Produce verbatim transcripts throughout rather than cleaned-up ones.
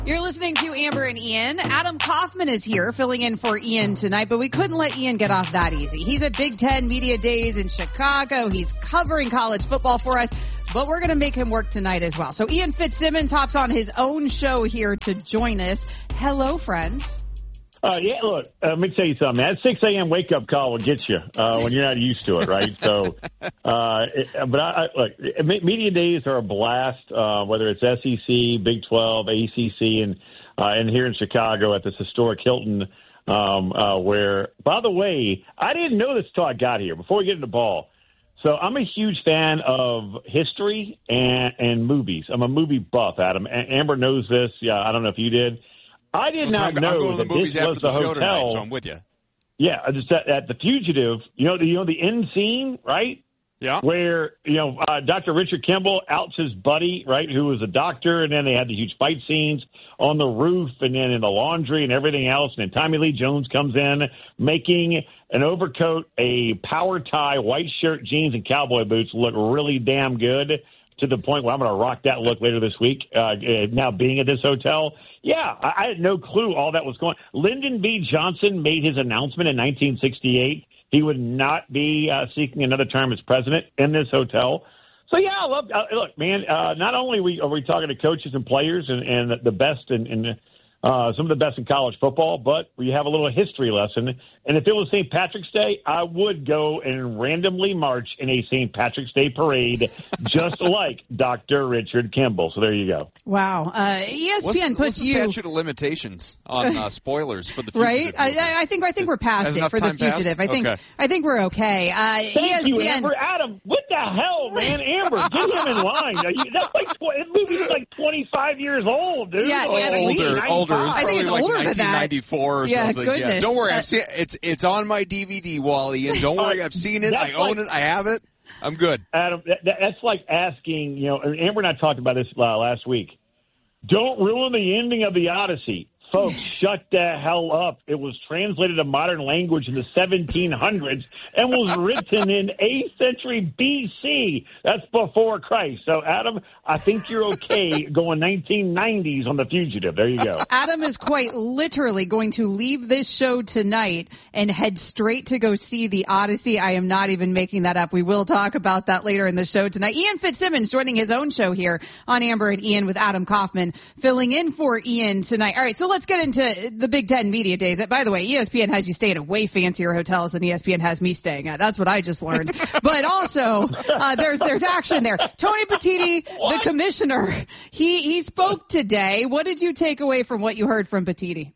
You're listening to Amber and Ian. Adam Kaufman is here filling in for Ian tonight, but we couldn't let Ian get off that easy. He's at Big Ten Media Days in Chicago. He's covering college football for us, but we're going to make him work tonight as well. So Ian Fitzsimmons hops on his own show here to join us. Hello, friend. Uh, yeah, look, uh, let me tell you something. That six a.m. wake-up call will get you uh, when you're not used to it, right? So, uh, it, but I, I, look, media days are a blast, uh, whether it's S E C, Big twelve, A C C, and uh, and here in Chicago at this historic Hilton, um, uh, where, by the way, I didn't know this until I got here, before we get into ball. So I'm a huge fan of history and, and movies. I'm a movie buff, Adam. A- Amber knows this. Yeah, I don't know if you did. I did well, so not I'm, know I'm going to that the movies this after was the, the show hotel. tonight, so I'm with you. Yeah, just at, at the Fugitive, you know, the, you know the end scene, right? Yeah. Where, you know, uh, Doctor Richard Kimball outs his buddy, right, who was a doctor, and then they had the huge fight scenes on the roof and then in the laundry and everything else. And then Tommy Lee Jones comes in making an overcoat, a power tie, white shirt, jeans, and cowboy boots look really damn good, to the point where I'm going to rock that look later this week, uh, now being at this hotel. Yeah, I, I had no clue all that was going on. Lyndon B. Johnson made his announcement in nineteen sixty-eight. He would not be uh, seeking another term as president in this hotel. So, yeah, I love uh, look, man, uh, not only are we, are we talking to coaches and players and, and the best in, in uh, some of the best in college football, but we have a little history lesson. And if it was Saint Patrick's Day, I would go and randomly march in a Saint Patrick's Day parade, just like Doctor Richard Kimball. So there you go. Wow. Uh, E S P N what's, puts what's the you statute of limitations on uh, spoilers for the Fugitive? right. I, I think I think Is, we're past it for the Fugitive. Passed? I think okay. I think we're okay. Uh, Thank E S P N. you, Amber. Adam, what the hell, man? Amber, get him in line. That's like that movie's like twenty-five years old, dude. Yeah, Oh, at older, least. older. I think it's like older than that. nineteen ninety-four or Yeah, something. goodness. Yeah. Don't worry, Uh, I've seen it's it's on my D V D wall, Ian. Don't worry, I've seen it. I own like, it. I have it. I'm good. Adam, that, that's like asking, you know, Amber and I talked about this uh, last week. Don't ruin the ending of the Odyssey. Folks, shut the hell up. It was translated to modern language in the seventeen hundreds and was written in eighth century B C. That's before Christ. So, Adam, I think you're okay going nineteen nineties on The Fugitive. There you go. Adam is quite literally going to leave this show tonight and head straight to go see the Odyssey. I am not even making that up. We will talk about that later in the show tonight. Ian Fitzsimmons joining his own show here on Amber and Ian with Adam Kaufman filling in for Ian tonight. All right, so let's get into the Big Ten Media Days. By the way, E S P N has you stay at a way fancier hotels than E S P N has me staying at. That's what I just learned. But also, uh, there's there's action there. Tony Petitti, the commissioner, he he spoke today. What did you take away from what you heard from Petitti?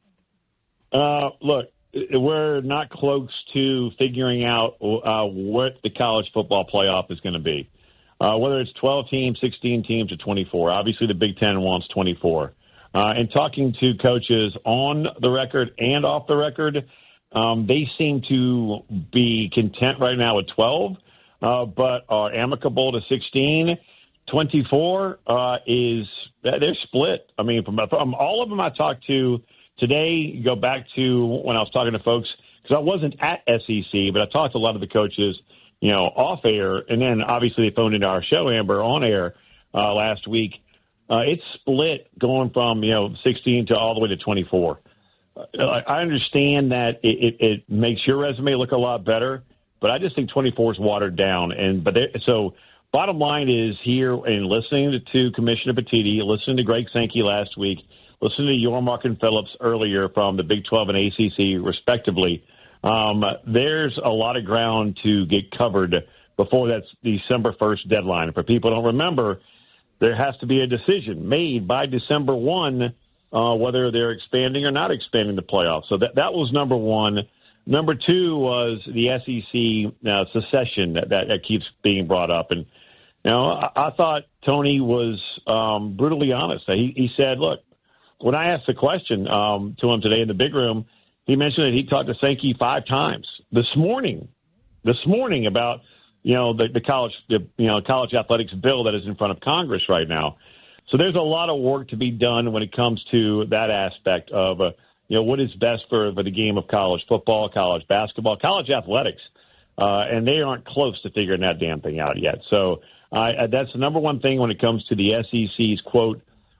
Uh, look, we're not close to figuring out uh, what the college football playoff is going to be. Uh, whether it's twelve teams, sixteen teams, or twenty-four. Obviously, the Big Ten wants twenty-four. Uh, and talking to coaches on the record and off the record, um, they seem to be content right now with twelve, uh, but are amicable to sixteen. twenty-four uh, is they're split. I mean, from, from all of them I talked to today, go back to when I was talking to folks, because I wasn't at S E C, but I talked to a lot of the coaches, you know, off air, and then obviously they phoned into our show, Amber, on air uh, last week. Uh, it's split going from, you know, sixteen to all the way to twenty-four. Uh, I understand that it, it, it makes your resume look a lot better, but I just think twenty-four is watered down. And but they, so bottom line is here, and listening to, to Commissioner Petitti, listening to Greg Sankey last week, listening to Yormark and Phillips earlier from the Big twelve and A C C, respectively, um, there's a lot of ground to get covered before that December first deadline. For people who don't remember, there has to be a decision made by December first uh, whether they're expanding or not expanding the playoffs. So that that was number one. Number two was the S E C uh, secession that, that, that keeps being brought up. And, you know, I, I thought Tony was um, brutally honest. He, he said, look, when I asked the question um, to him today in the big room, he mentioned that he talked to Sankey five times this morning, this morning about – you know, the, the college, the, you know, college athletics bill that is in front of Congress right now. So there's a lot of work to be done when it comes to that aspect of, uh, you know, what is best for, for the game of college football, college basketball, college athletics. Uh, and they aren't close to figuring that damn thing out yet. So uh, that's the number one thing when it comes to the S E C's, quote,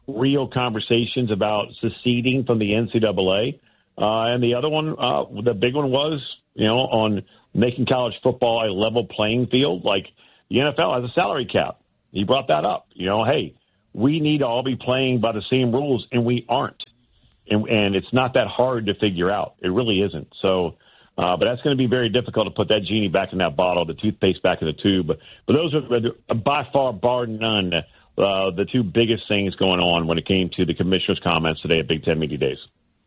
real conversations about seceding from the N C double A. Uh, and the other one, uh, the big one was, you know, on making college football a level playing field. Like the N F L has a salary cap. He brought that up. You know, hey, we need to all be playing by the same rules, and we aren't. And, and it's not that hard to figure out. It really isn't. So, uh, but that's going to be very difficult to put that genie back in that bottle, the toothpaste back in the tube. But, but those are by far, bar none, uh, the two biggest things going on when it came to the commissioner's comments today at Big Ten Media Days.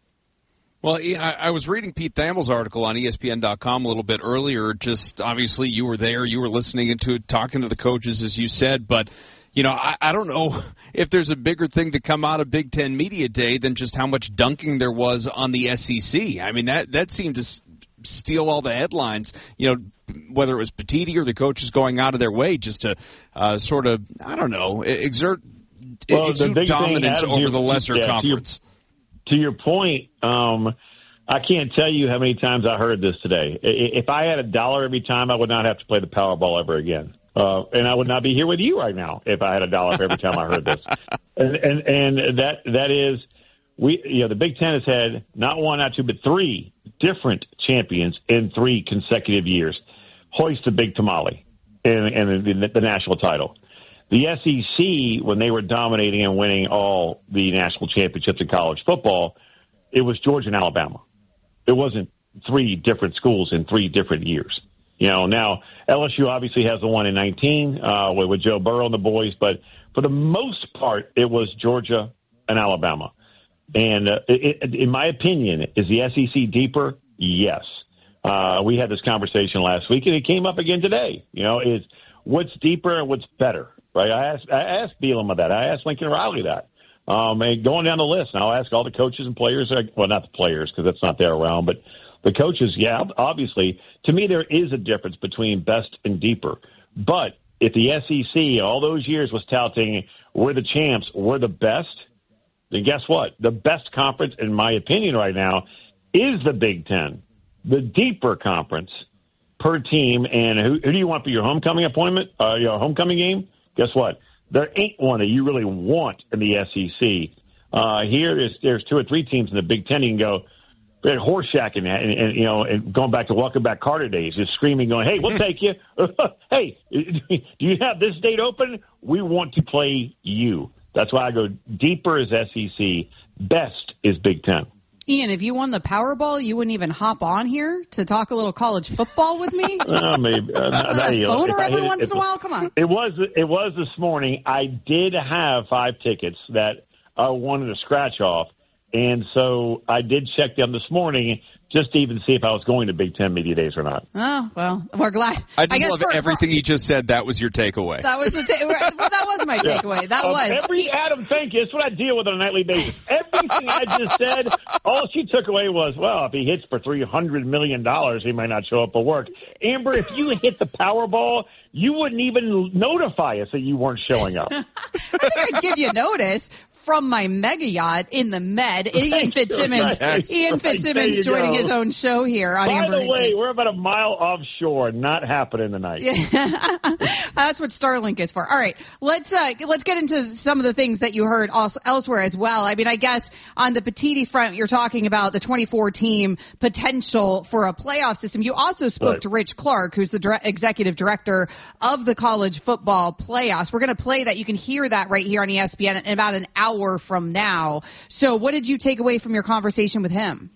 Well, I was reading Pete Thamel's article on E S P N dot com a little bit earlier. Just obviously you were there, you were listening to it, talking to the coaches, as you said. But, you know, I, I don't know if there's a bigger thing to come out of Big Ten Media Day than just how much dunking there was on the S E C. I mean, that, that seemed to steal all the headlines, you know, whether it was Petitti or the coaches going out of their way just to uh, sort of, I don't know, exert, well, exert dominance thing, over your, the lesser yeah, conference. To your point, um, I can't tell you how many times I heard this today. If I had a dollar every time, I would not have to play the Powerball ever again. Uh, and I would not be here with you right now if I had a dollar for every time I heard this. And, and, and that that is, we you know, the Big Ten has had not one, not two, but three different champions in three consecutive years hoist the big tamale and, and the, the national title. The S E C, when they were dominating and winning all the national championships in college football, it was Georgia and Alabama. It wasn't three different schools in three different years. You know, now L S U obviously has the one in nineteen uh, with, with Joe Burrow and the boys, but for the most part, it was Georgia and Alabama. And uh, it, it, in my opinion, is the S E C deeper? Yes. Uh, we had this conversation last week, and it came up again today. You know, is what's deeper and what's better? Right? I asked, I asked Bielema that. I asked Lincoln Riley that. Um, and going down the list, and I'll ask all the coaches and players. Well, not the players because that's not there around, but the coaches. Yeah, obviously, to me, there is a difference between best and deeper. But if the S E C all those years was touting we're the champs, we're the best, then guess what? The best conference, in my opinion, right now, is the Big Ten, the deeper conference per team. And who, who do you want for your homecoming appointment? Uh, your homecoming game? Guess what? There ain't one that you really want in the S E C. Uh, here, there's, there's two or three teams in the Big Ten. You can go they're horseshacking that, and, and you know, and going back to Welcome Back Carter days, just screaming, going, "Hey, we'll take you. Hey, do you have this date open? We want to play you." That's why I go deeper is S E C, best is Big Ten. Ian, if you won the Powerball, you wouldn't even hop on here to talk a little college football with me? uh, maybe. Uh, not, a phoner every once it, in a while? Come on. It was it was this morning. I did have five tickets that I wanted to scratch off, and so I did check them this morning just to even see if I was going to Big Ten Media Days or not. Oh, well, we're glad. I just I love for, everything he just said. That was your takeaway. That was the ta- well, that was my takeaway. That um, was. Every Adam, thank you. That's what I deal with on a nightly basis. Everything I just said, all she took away was, well, if he hits for three hundred million dollars, he might not show up for work. Amber, if you hit the Powerball, you wouldn't even notify us that you weren't showing up. I think I'd give you notice from my mega yacht in the Med. Ian Fitzsimmons. Right. Ian Right. Fitzsimmons joining go. his own show here on By Amber. the way, we're about a mile offshore. Not happening tonight. Yeah. That's what Starlink is for. All right, let's uh, let's get into some of the things that you heard also elsewhere as well. I mean, I guess on the Petitti front, you're talking about the twenty-four team potential for a playoff system. You also spoke right. to Rich Clark, who's the dire- executive director of the college football playoffs. We're going to play that. You can hear that right here on E S P N in about an hour from now. So what did you take away from your conversation with him?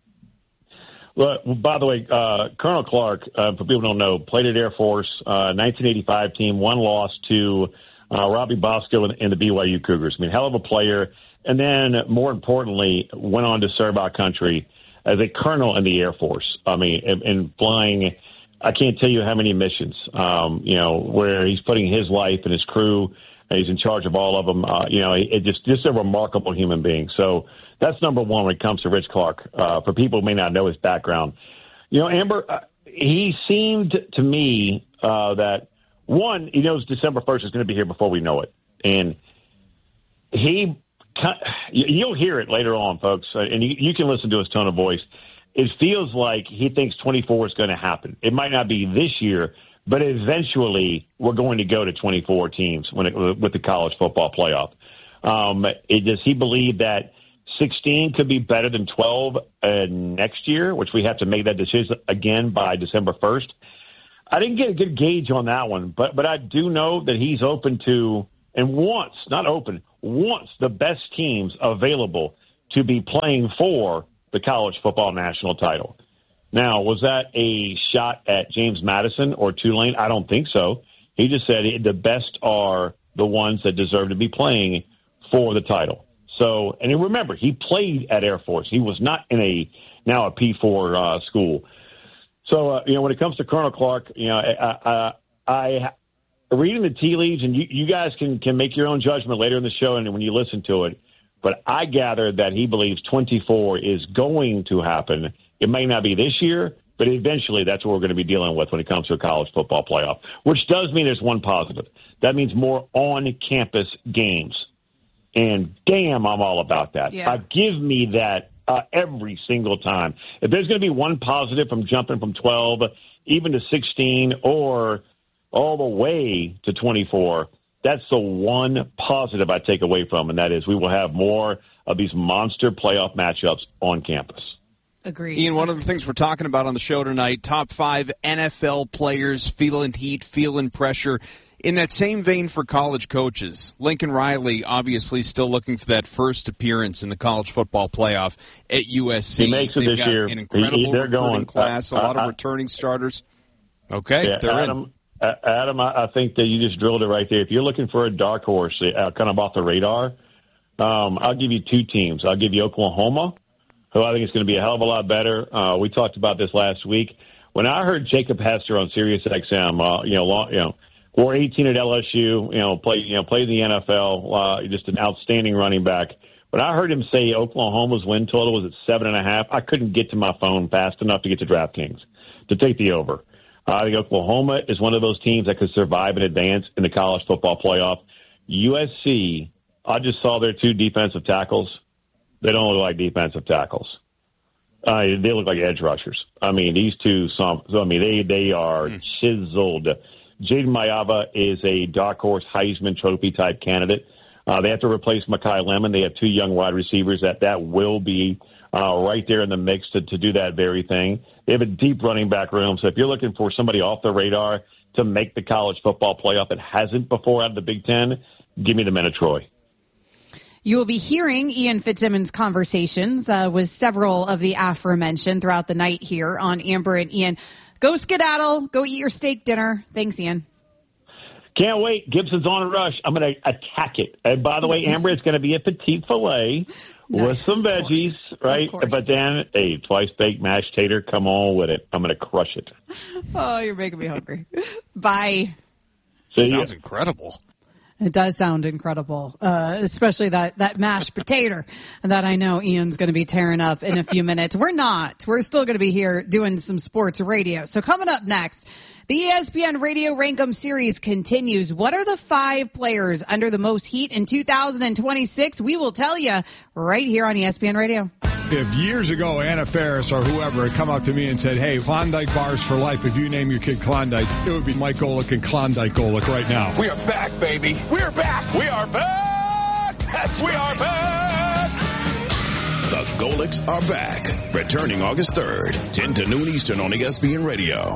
Well, by the way, uh, Colonel Clark, uh, for people who don't know, played at Air Force, uh, nineteen eighty-five team, one loss to uh, Robbie Bosco and, and the B Y U Cougars. I mean, hell of a player. And then, more importantly, went on to serve our country as a colonel in the Air Force. I mean, and, and flying, I can't tell you how many missions, um, you know, where he's putting his life and his crew, and he's in charge of all of them. Uh, you know, it just, just a remarkable human being. So that's number one when it comes to Rich Clark. Uh, for people who may not know his background, you know, Amber, uh, he seemed to me uh, that, one, he knows December first is going to be here before we know it. And he, you'll hear it later on, folks, and you, you can listen to his tone of voice. It feels like he thinks twenty-four is going to happen. It might not be this year, but eventually we're going to go to twenty-four teams when it, with the college football playoff. Um, it, does he believe that sixteen could be better than twelve uh, next year, which we have to make that decision again by December first? I didn't get a good gauge on that one, but but I do know that he's open to and wants, not open, wants the best teams available to be playing for the college football national title. Now, was that a shot at James Madison or Tulane? I don't think so. He just said the best are the ones that deserve to be playing for the title. So, and remember, he played at Air Force. He was not in a now a P four uh, school. So, uh, you know, when it comes to Colonel Clark, you know, I, I, I reading the tea leaves, and you, you guys can, can make your own judgment later in the show and when you listen to it, but I gather that he believes twenty-four is going to happen. It may not be this year, but eventually that's what we're going to be dealing with when it comes to a college football playoff, which does mean there's one positive. That means more on-campus games. And damn, I'm all about that. Yeah. Uh, give me that uh, every single time. If there's going to be one positive from jumping from twelve even to sixteen or all the way to twenty-four, that's the one positive I take away from, and that is we will have more of these monster playoff matchups on campus. Agreed. Ian, one of the things we're talking about on the show tonight, top five N F L players feeling heat, feeling pressure. In that same vein for college coaches, Lincoln Riley obviously still looking for that first appearance in the college football playoff at U S C. He makes it They've this got year. An incredible he, they're recruiting going. class, uh, a lot uh, of returning starters. Okay, yeah, they're Adam, in. Uh, Adam, I, I think that you just drilled it right there. If you're looking for a dark horse, uh, kind of off the radar, um, I'll give you two teams. I'll give you Oklahoma, who I think is going to be a hell of a lot better. Uh, we talked about this last week. When I heard Jacob Hester on Sirius X M, uh, you know, long, you know, wore eighteen at L S U, you know, played, you know, played in the N F L, uh, just an outstanding running back. When I heard him say Oklahoma's win total was at seven and a half, I couldn't get to my phone fast enough to get to DraftKings to take the over. Uh, I think Oklahoma is one of those teams that could survive and advance in the college football playoff. U S C, I just saw their two defensive tackles. They don't look like defensive tackles. Uh, they look like edge rushers. I mean, these two, some, I mean, they, they are mm. chiseled. Jaden Mayava is a dark horse Heisman Trophy type candidate. Uh, they have to replace Mekhi Lemon. They have two young wide receivers that, that will be uh, right there in the mix to, to do that very thing. They have a deep running back room. So if you're looking for somebody off the radar to make the college football playoff that hasn't before out of the Big Ten, give me the men of Troy. You will be hearing Ian Fitzsimmons' conversations uh, with several of the aforementioned throughout the night here on Amber and Ian. Go skedaddle. Go eat your steak dinner. Thanks, Ian. Can't wait. Gibson's on a rush. I'm going to attack it. And by the way, Amber, it's going to be a petite filet nice, with some veggies, right? But then a twice-baked mashed tater. Come on with it. I'm going to crush it. Oh, you're making me hungry. Bye. See Sounds ya. Incredible. It does sound incredible, uh, especially that, that mashed potato that I know Ian's going to be tearing up in a few minutes. We're not. We're still going to be here doing some sports radio. So coming up next, the E S P N Radio Rankum Series continues. What are the five players under the most heat in two thousand twenty-six? We will tell you right here on E S P N Radio. If years ago Anna Faris or whoever had come up to me and said, hey, Klondike bars for life, if you name your kid Klondike, it would be Mike Golick and Klondike Golick right now. We are back, baby. We are back. We are back. That's we are back. The Golicks are back. Returning August third, ten to noon Eastern on E S P N Radio.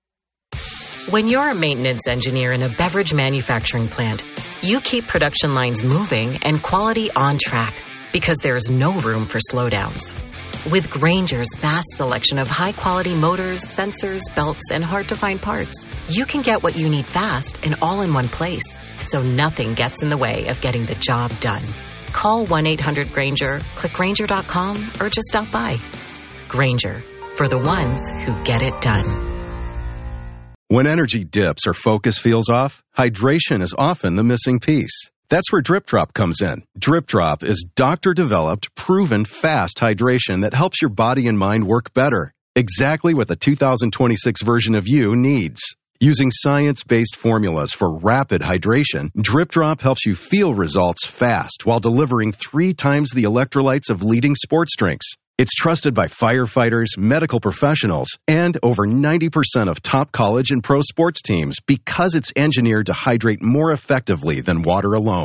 When you're a maintenance engineer in a beverage manufacturing plant, you keep production lines moving and quality on track, because there's no room for slowdowns. With Grainger's vast selection of high-quality motors, sensors, belts, and hard-to-find parts, you can get what you need fast and all in one place, so nothing gets in the way of getting the job done. Call one eight hundred Grainger, click Grainger dot com, or just stop by. Grainger, for the ones who get it done. When energy dips or focus feels off, hydration is often the missing piece. That's where Drip Drop comes in. Drip Drop is doctor-developed, proven fast hydration that helps your body and mind work better. Exactly what the two thousand twenty-six version of you needs. Using science-based formulas for rapid hydration, Drip Drop helps you feel results fast while delivering three times the electrolytes of leading sports drinks. It's trusted by firefighters, medical professionals, and over ninety percent of top college and pro sports teams because it's engineered to hydrate more effectively than water alone.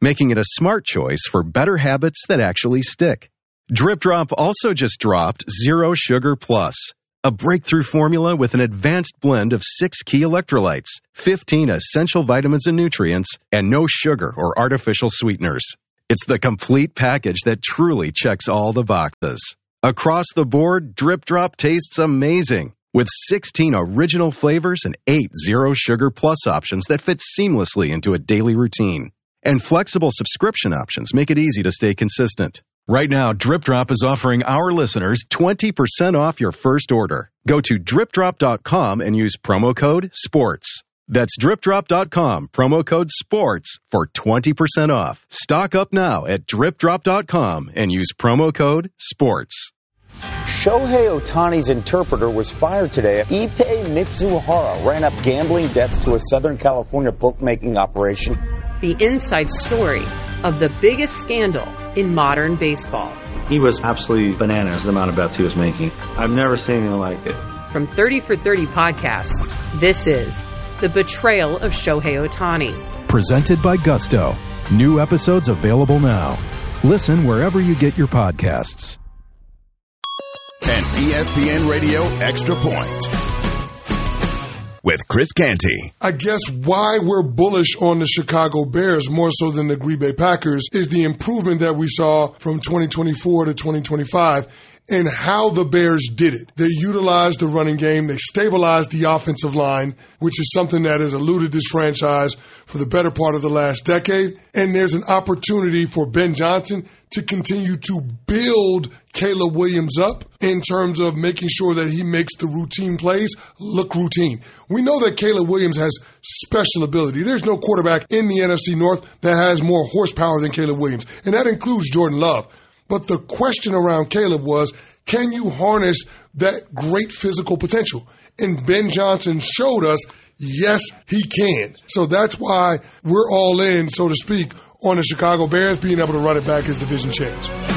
making it a smart choice for better habits that actually stick. Drip Drop also just dropped Zero Sugar Plus, a breakthrough formula with an advanced blend of six key electrolytes, fifteen essential vitamins and nutrients, and no sugar or artificial sweeteners. It's the complete package that truly checks all the boxes. Across the board, Drip Drop tastes amazing, with sixteen original flavors and eight Zero Sugar Plus options that fit seamlessly into a daily routine. And flexible subscription options make it easy to stay consistent. Right now, Drip Drop is offering our listeners twenty percent off your first order. Go to drip drop dot com and use promo code SPORTS. That's drip drop dot com, promo code SPORTS for twenty percent off. Stock up now at drip drop dot com and use promo code SPORTS. Shohei Ohtani's interpreter was fired today. Ippei Mitsuhara ran up gambling debts to a Southern California bookmaking operation. The inside story of the biggest scandal in modern baseball. He was absolutely bananas, the amount of bets he was making. I've never seen anything like it. From thirty for thirty podcasts, this is The Betrayal of Shohei Ohtani. Presented by Gusto. New episodes available now. Listen wherever you get your podcasts. An E S P N Radio Extra Point with Chris Canty. I guess why we're bullish on the Chicago Bears more so than the Green Bay Packers is the improvement that we saw from twenty twenty-four to twenty twenty-five and how the Bears did it. They utilized the running game. They stabilized the offensive line, which is something that has eluded this franchise for the better part of the last decade. And there's an opportunity for Ben Johnson to continue to build Caleb Williams up in terms of making sure that he makes the routine plays look routine. We know that Caleb Williams has special ability. There's no quarterback in the N F C North that has more horsepower than Caleb Williams, and that includes Jordan Love. But the question around Caleb was, can you harness that great physical potential? And Ben Johnson showed us, yes, he can. So that's why we're all in, so to speak, on the Chicago Bears being able to run it back as division champs.